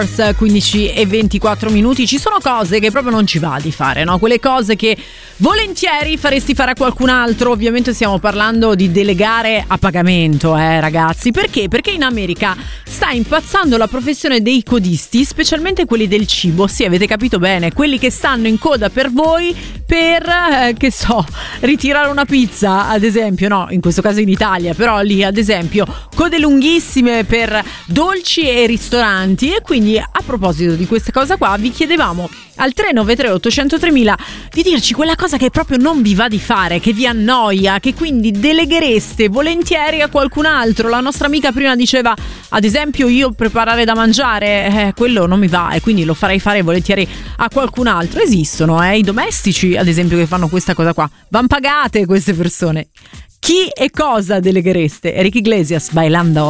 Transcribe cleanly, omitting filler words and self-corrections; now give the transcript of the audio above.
15:24. Ci sono cose che proprio non ci va di fare, no? Quelle cose che volentieri faresti fare a qualcun altro. Ovviamente stiamo parlando di delegare a pagamento, ragazzi. Perché? Perché in America sta impazzando la professione dei codisti, specialmente quelli del cibo. Sì, avete capito bene, quelli che stanno in coda per voi per, ritirare una pizza, ad esempio. No, in questo caso in Italia, però lì, ad esempio, code lunghissime per dolci e ristoranti. E quindi, a proposito di questa cosa qua, vi chiedevamo al 393 800 3000 di dirci quella cosa che proprio non vi va di fare, che vi annoia, che quindi deleghereste volentieri a qualcun altro. La nostra amica prima diceva, ad esempio, io preparare da mangiare, quello non mi va e quindi lo farei fare volentieri a qualcun altro. Esistono i domestici, ad esempio, che fanno questa cosa qua. Van pagate queste persone. Chi e cosa deleghereste? Enrique Iglesias, Bailando.